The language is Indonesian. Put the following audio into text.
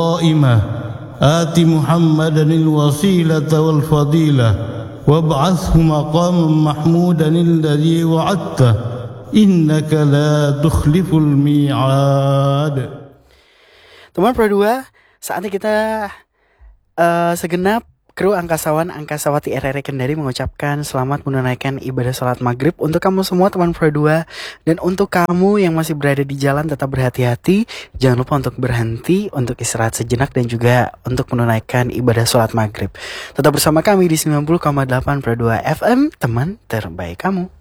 قائمة آت محمدا الوسيلة والفضيلة وابعثه مقاما محمودا الذي وعدته إنك لا تخلف الميعاد. Teman Pro 2, saatnya kita segenap kru angkasawan angkasawati RRI Kendari mengucapkan selamat menunaikan ibadah sholat maghrib untuk kamu semua teman Pro 2. Dan untuk kamu yang masih berada di jalan tetap berhati-hati. Jangan lupa untuk berhenti, untuk istirahat sejenak dan juga untuk menunaikan ibadah sholat maghrib. Tetap bersama kami di 90,8 Pro 2 FM, teman terbaik kamu.